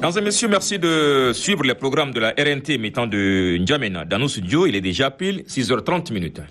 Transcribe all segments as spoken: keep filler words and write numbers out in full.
Dans un monsieur, merci de suivre les programmes de la R N T mettant de N'Djamena. Dans nos studios, il est déjà pile six heures trente minutes.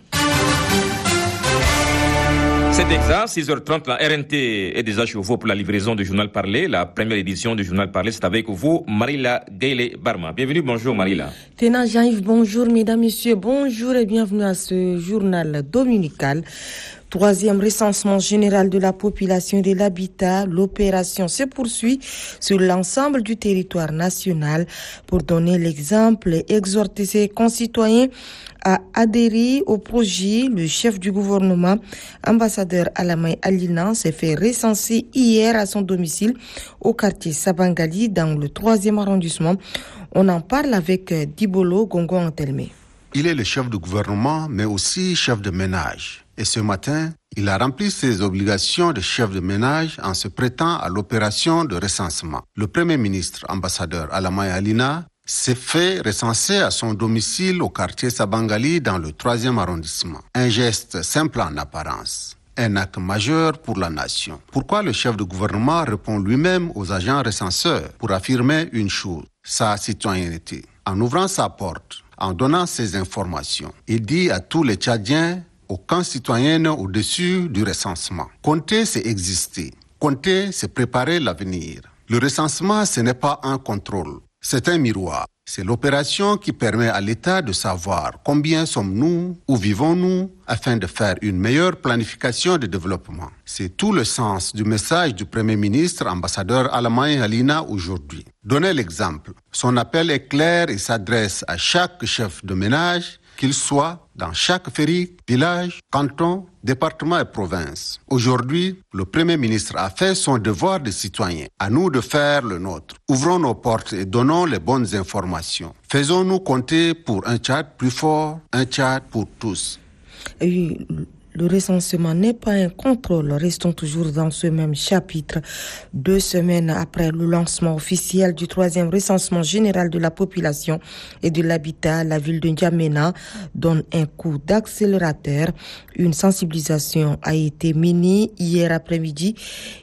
C'est exact, six heures trente, la R N T est déjà chez vous pour la livraison du journal parlé. La première édition du journal parlé, c'est avec vous, Marila Gayle Barma. Bienvenue, bonjour Marila. Tenant Jean-Yves, bonjour mesdames, messieurs, bonjour et bienvenue à ce journal dominical. Troisième recensement général de la population et de l'habitat. L'opération se poursuit sur l'ensemble du territoire national pour donner l'exemple et exhorter ses concitoyens à adhérer au projet. Le chef du gouvernement, ambassadeur Alamay Alina, s'est fait recenser hier à son domicile au quartier Sabangali dans le troisième arrondissement. On en parle avec Dibolo Gongo Antelme. Il est le chef du gouvernement, mais aussi chef de ménage. Et ce matin, il a rempli ses obligations de chef de ménage en se prêtant à l'opération de recensement. Le Premier ministre, ambassadeur Alamay Alina, s'est fait recenser à son domicile au quartier Sabangali dans le troisième arrondissement. Un geste simple en apparence, un acte majeur pour la nation. Pourquoi le chef de gouvernement répond lui-même aux agents recenseurs pour affirmer une chose, sa citoyenneté? En ouvrant sa porte, en donnant ces informations, il dit à tous les Tchadiens, aucun citoyen au-dessus du recensement. Compter, c'est exister. Compter, c'est préparer l'avenir. Le recensement, ce n'est pas un contrôle. C'est un miroir. C'est l'opération qui permet à l'État de savoir combien sommes-nous, où vivons-nous, afin de faire une meilleure planification de développement. C'est tout le sens du message du Premier ministre, ambassadeur Alamay Alina, aujourd'hui. Donnez l'exemple. Son appel est clair et s'adresse à chaque chef de ménage, qu'il soit dans chaque ferry, village, canton, département et province. Aujourd'hui, le Premier ministre a fait son devoir de citoyen. À nous de faire le nôtre. Ouvrons nos portes et donnons les bonnes informations. Faisons-nous compter pour un Tchad plus fort, un Tchad pour tous. Et le recensement n'est pas un contrôle. Restons toujours dans ce même chapitre. Deux semaines après le lancement officiel du troisième recensement général de la population et de l'habitat, la ville de N'Djamena donne un coup d'accélérateur. Une sensibilisation a été menée hier après-midi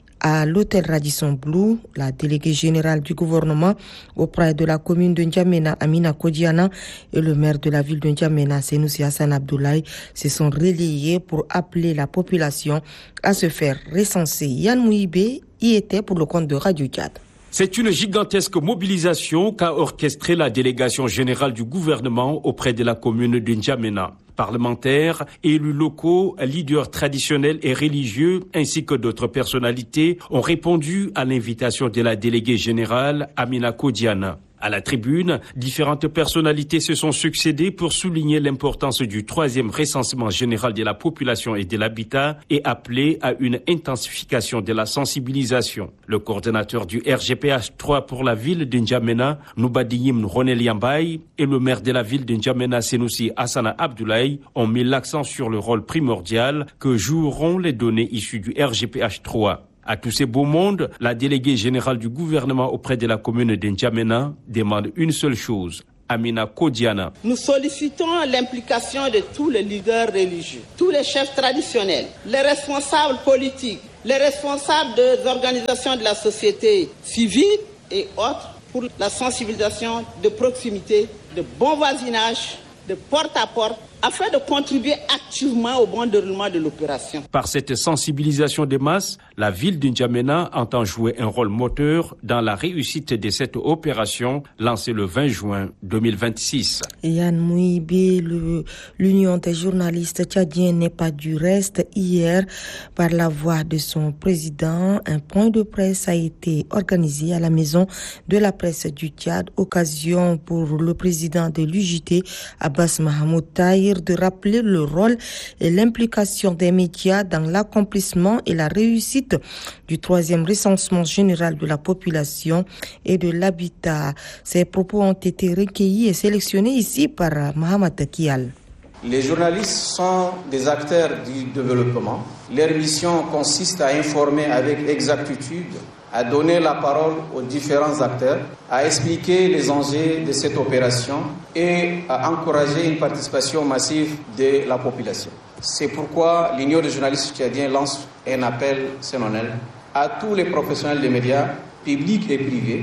à l'hôtel Radisson Blu. La déléguée générale du gouvernement auprès de la commune de N'Djamena, Amina Kodiana, et le maire de la ville de N'Djamena, Senoussi Hassan Abdoulaye, se sont relayés pour appeler la population à se faire recenser. Yann Mouibé y était pour le compte de Radio Tchad. C'est une gigantesque mobilisation qu'a orchestrée la délégation générale du gouvernement auprès de la commune de N'Djamena. Parlementaires, élus locaux, leaders traditionnels et religieux, ainsi que d'autres personnalités ont répondu à l'invitation de la déléguée générale Amina Kodiana. À la tribune, différentes personnalités se sont succédées pour souligner l'importance du troisième recensement général de la population et de l'habitat et appeler à une intensification de la sensibilisation. Le coordonnateur du R G P H trois pour la ville de N'Djamena, Noubadiyim Ronel Yambaye, et le maire de la ville de N'Djamena, Senoussi Hassan Abdoulaye, ont mis l'accent sur le rôle primordial que joueront les données issues du R G P H trois. À tous ces beaux mondes, la déléguée générale du gouvernement auprès de la commune de N'Djamena demande une seule chose. Amina Kodiana. Nous sollicitons l'implication de tous les leaders religieux, tous les chefs traditionnels, les responsables politiques, les responsables des organisations de la société civile et autres pour la sensibilisation de proximité, de bon voisinage, de porte à porte, afin de contribuer activement au bon déroulement de l'opération. Par cette sensibilisation des masses, la ville de N'Djamena entend jouer un rôle moteur dans la réussite de cette opération lancée le vingt juin deux mille vingt-six. Yann Mouibé, le, l'Union des journalistes tchadiens n'est pas du reste. Hier, par la voix de son président, un point de presse a été organisé à la maison de la presse du Tchad, occasion pour le président de l'U J T, Abbas Mahamoud Tahir, de rappeler le rôle et l'implication des médias dans l'accomplissement et la réussite du troisième recensement général de la population et de l'habitat. Ces propos ont été recueillis et sélectionnés ici par Mohamed Kial. Les journalistes sont des acteurs du développement. Leur mission consiste à informer avec exactitude, à donner la parole aux différents acteurs, à expliquer les enjeux de cette opération et à encourager une participation massive de la population. C'est pourquoi l'Union des journalistes tchadiens lance un appel solennel à tous les professionnels des médias, publics et privés,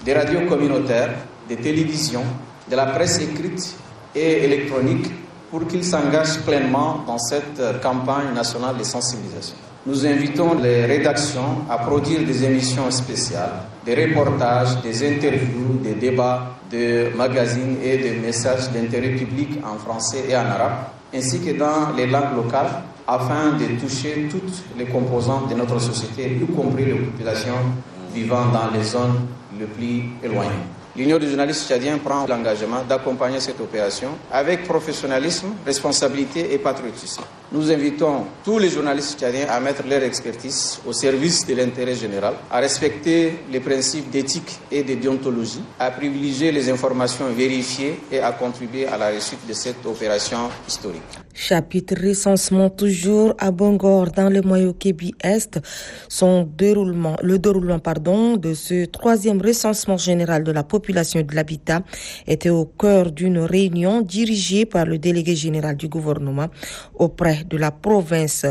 des radios communautaires, des télévisions, de la presse écrite et électronique pour qu'ils s'engagent pleinement dans cette campagne nationale de sensibilisation. Nous invitons les rédactions à produire des émissions spéciales, des reportages, des interviews, des débats, des magazines et des messages d'intérêt public en français et en arabe, ainsi que dans les langues locales, afin de toucher toutes les composantes de notre société, y compris les populations vivant dans les zones les plus éloignées. L'Union des journalistes tchadiens prend l'engagement d'accompagner cette opération avec professionnalisme, responsabilité et patriotisme. Nous invitons tous les journalistes tchadiens à mettre leur expertise au service de l'intérêt général, à respecter les principes d'éthique et de déontologie, à privilégier les informations vérifiées et à contribuer à la réussite de cette opération historique. Chapitre recensement toujours à Bangor dans le Moyo-Kébi-Est. Son déroulement, le déroulement pardon, de ce troisième recensement général de la population et de l'habitat était au cœur d'une réunion dirigée par le délégué général du gouvernement auprès de la province.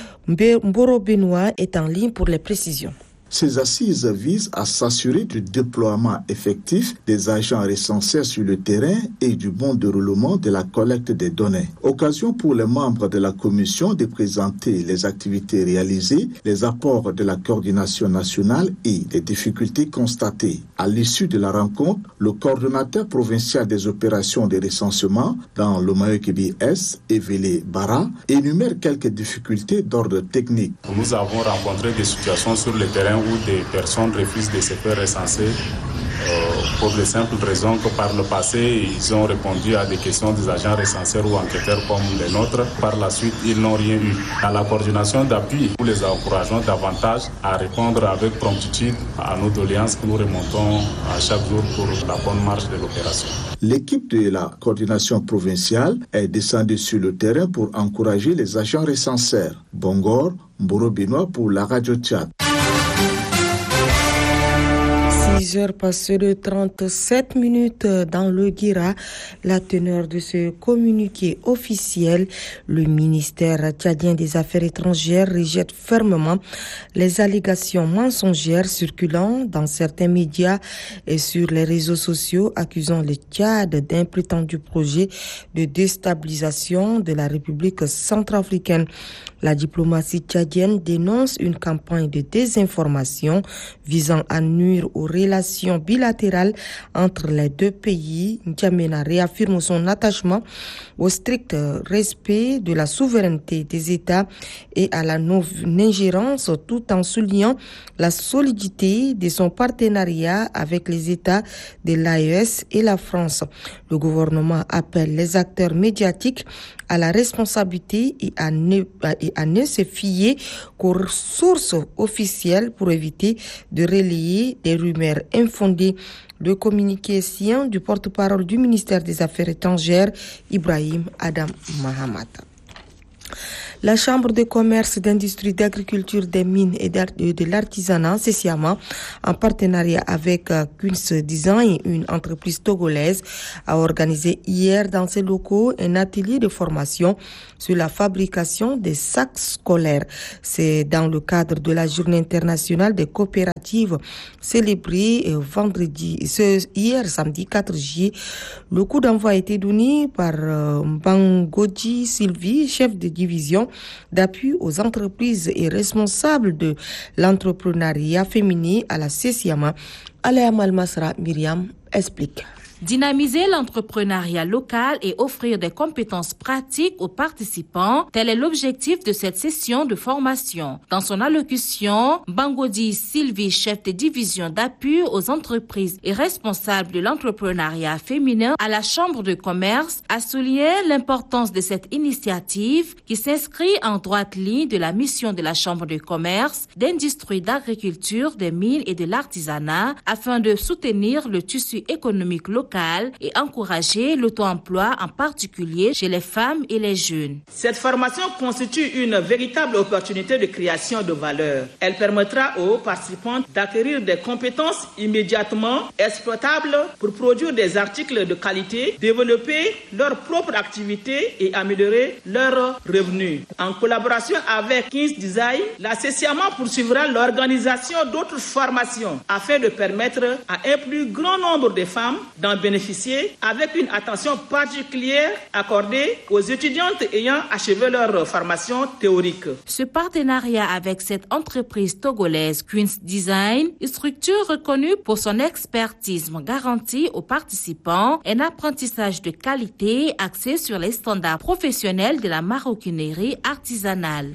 Mboro Benoît est en ligne pour les précisions. Ces assises visent à s'assurer du déploiement effectif des agents recensés sur le terrain et du bon déroulement de la collecte des données. Occasion pour les membres de la commission de présenter les activités réalisées, les apports de la coordination nationale et les difficultés constatées. À l'issue de la rencontre, le coordonnateur provincial des opérations de recensement dans le Moyo-Kébi-Est, Evele Bara, énumère quelques difficultés d'ordre technique. Nous avons rencontré des situations sur le terrain où des personnes refusent de se faire recenser euh, pour de simples raisons que par le passé, ils ont répondu à des questions des agents recenseurs ou enquêteurs comme les nôtres. Par la suite, ils n'ont rien eu. À la coordination d'appui, nous les encourageons davantage à répondre avec promptitude à nos doléances que nous remontons à chaque jour pour la bonne marche de l'opération. L'équipe de la coordination provinciale est descendue sur le terrain pour encourager les agents recenseurs. Bangor, Mboro Benoît pour la Radio Tchad. six heures passées de trente-sept minutes dans le Guira, la teneur de ce communiqué officiel, le ministère tchadien des Affaires étrangères rejette fermement les allégations mensongères circulant dans certains médias et sur les réseaux sociaux accusant le Tchad d'un prétendu projet de déstabilisation de la République centrafricaine. La diplomatie tchadienne dénonce une campagne de désinformation visant à nuire aux relations bilatérales entre les deux pays. N'Djamena réaffirme son attachement au strict respect de la souveraineté des États et à la non-ingérence, tout en soulignant la solidité de son partenariat avec les États de l'A E S et la France. Le gouvernement appelle les acteurs médiatiques à la responsabilité et à ne, et à ne se fier qu'aux sources officielles pour éviter de relayer des rumeurs infondées. Le communiqué sien du porte-parole du ministère des Affaires étrangères, Ibrahim Adam Mahamat. La Chambre de commerce, d'industrie, d'agriculture, des mines et de l'artisanat, CECIAMA, en partenariat avec Kunz Design, une entreprise togolaise, a organisé hier dans ses locaux un atelier de formation sur la fabrication des sacs scolaires. C'est dans le cadre de la Journée internationale des coopératives célébrée vendredi, ce, hier samedi quatre juillet. Le coup d'envoi a été donné par euh, Bangoji Sylvie, chef de division d'appui aux entreprises et responsable de l'entrepreneuriat féminin à la CECIAMA. Alea Malmasra Myriam explique. Dynamiser l'entrepreneuriat local et offrir des compétences pratiques aux participants, tel est l'objectif de cette session de formation. Dans son allocution, Bangodi Sylvie, chef de division d'appui aux entreprises et responsable de l'entrepreneuriat féminin à la Chambre de commerce, a souligné l'importance de cette initiative qui s'inscrit en droite ligne de la mission de la Chambre de commerce, d'industrie, d'agriculture, des mines et de l'artisanat afin de soutenir le tissu économique local locale et encourager l'auto-emploi, en particulier chez les femmes et les jeunes. Cette formation constitue une véritable opportunité de création de valeur. Elle permettra aux participants d'acquérir des compétences immédiatement exploitables pour produire des articles de qualité, développer leur propre activité et améliorer leurs revenus. En collaboration avec King's Design, la C C A M A poursuivra l'organisation d'autres formations afin de permettre à un plus grand nombre de femmes d'en bénéficier, avec une attention particulière accordée aux étudiantes ayant achevé leur formation théorique. Ce partenariat avec cette entreprise togolaise Queen's Design, une structure reconnue pour son expertise, garantit aux participants un apprentissage de qualité axé sur les standards professionnels de la maroquinerie artisanale.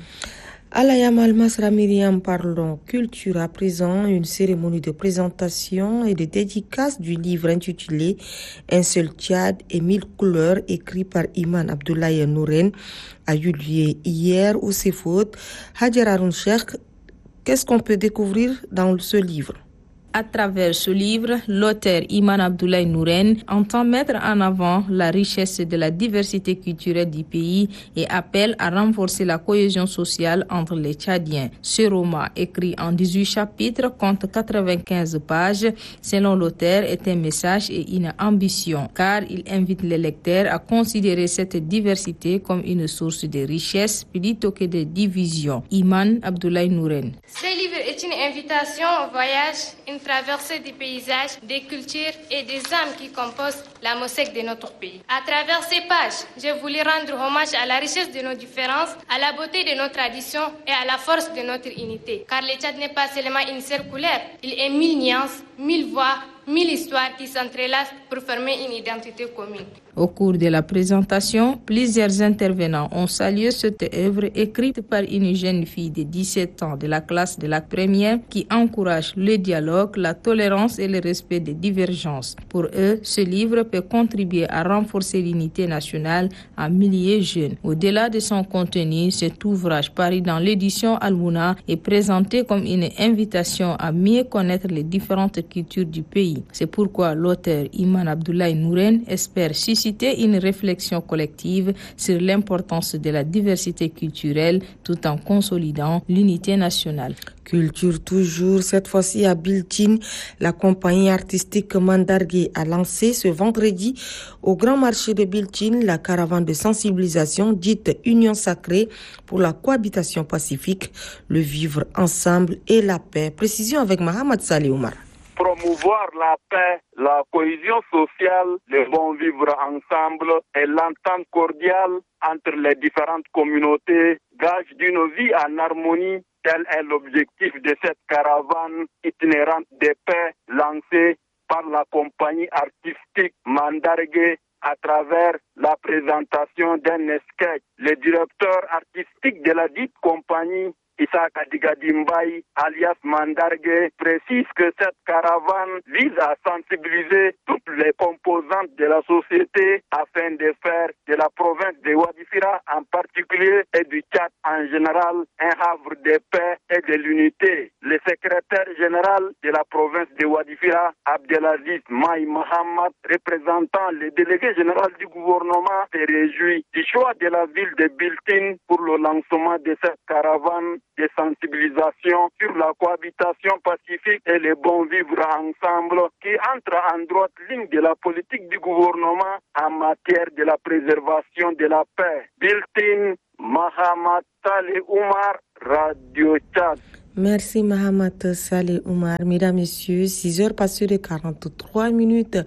Alayam Al-Masra Myriam, parlons culture à présent. Une cérémonie de présentation et de dédicace du livre intitulé Un seul Tchad et mille couleurs, écrit par Iman Abdoulaye Nouren, a eu lieu hier au Cefot. Hadjar Haroun Cheikh, qu'est-ce qu'on peut découvrir dans ce livre? À travers ce livre, l'auteur Iman Abdoulaye Nouren entend mettre en avant la richesse de la diversité culturelle du pays et appelle à renforcer la cohésion sociale entre les Tchadiens. Ce roman, écrit en dix-huit chapitres, compte quatre-vingt-quinze pages. Selon l'auteur, est un message et une ambition, car il invite les lecteurs à considérer cette diversité comme une source de richesse plutôt que de division. Iman Abdoulaye Nouren. Ce livre est une invitation au voyage, une traversée des paysages, des cultures et des âmes qui composent la mosaïque de notre pays. À travers ces pages, je voulais rendre hommage à la richesse de nos différences, à la beauté de nos traditions et à la force de notre unité. Car le Tchad n'est pas seulement une seule couleur, il est mille nuances, mille voix, mille histoires qui s'entrelacent pour former une identité commune. Au cours de la présentation, plusieurs intervenants ont salué cette œuvre écrite par une jeune fille de dix-sept ans de la classe de la première qui encourage le dialogue, la tolérance et le respect des divergences. Pour eux, ce livre peut contribuer à renforcer l'unité nationale en milliers jeunes. Au-delà de son contenu, cet ouvrage paru dans l'édition Al-Mouna est présenté comme une invitation à mieux connaître les différentes cultures du pays. C'est pourquoi l'auteur Iman Abdoulaye Nouren espère susciter une réflexion collective sur l'importance de la diversité culturelle tout en consolidant l'unité nationale. Culture toujours, cette fois-ci à Biltine, la compagnie artistique Mandargué a lancé ce vendredi au grand marché de Biltine la caravane de sensibilisation dite Union sacrée pour la cohabitation pacifique, le vivre ensemble et la paix. Précision avec Mohamed Saleh Oumar. Promouvoir la paix, la cohésion sociale, le bon vivre ensemble et l'entente cordiale entre les différentes communautés, gage d'une vie en harmonie. Tel est l'objectif de cette caravane itinérante de paix lancée par la compagnie artistique Mandargué à travers la présentation d'un sketch. Le directeur artistique de la dite compagnie, Issa Kadigadimbaï, alias Mandargué, précise que cette caravane vise à sensibiliser toutes les composantes de la société afin de faire de la province de Ouadifira en particulier et du Tchad en général un havre de paix et de l'unité. Le secrétaire général de la province de Ouadifira, Abdelaziz Maï Mohamed, représentant le délégué général du gouvernement, se réjouit du choix de la ville de Biltine pour le lancement de cette caravane de sensibilisation sur la cohabitation pacifique et le bon vivre ensemble qui entre en droite ligne de la politique du gouvernement en matière de la préservation de la paix. Biltine, Mohamed Saleh Oumar, Radio Tchad. Merci Mohamed Saleh Oumar. Mesdames, Messieurs, six heures passées de quarante-trois minutes.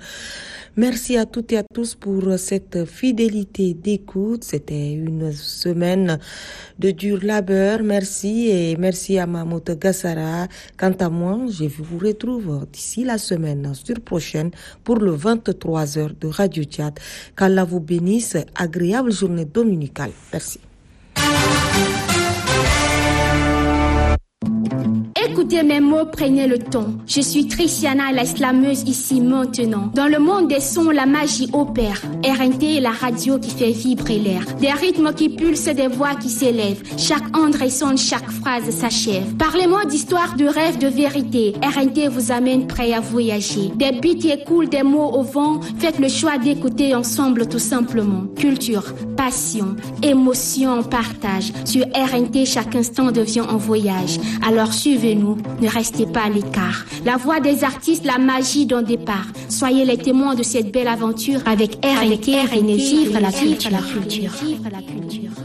Merci à toutes et à tous pour cette fidélité d'écoute. C'était une semaine de dur labeur. Merci et merci à Mahmoud Gassara. Quant à moi, je vous retrouve d'ici la semaine sur prochaine pour le vingt-trois heures de Radio Tchad. Qu'Allah vous bénisse. Agréable journée dominicale. Merci. écoutez mes mots, prenez le ton. Je suis Tristiana, la slameuse ici maintenant. Dans le monde des sons, la magie opère. R N T est la radio qui fait vibrer l'air. Des rythmes qui pulsent, des voix qui s'élèvent. Chaque onde résonne, chaque phrase s'achève. Parlez-moi d'histoire, de rêve, de vérité. R N T vous amène prêt à voyager. Des beats qui écoulent, des mots au vent. Faites le choix d'écouter ensemble tout simplement. Culture, passion, émotion, partage. Sur R N T, chaque instant devient un voyage. Alors suivez-nous, ne restez pas à l'écart. La voix des artistes, la magie d'un départ. Soyez les témoins de cette belle aventure avec R N T, R N T, vivre la culture.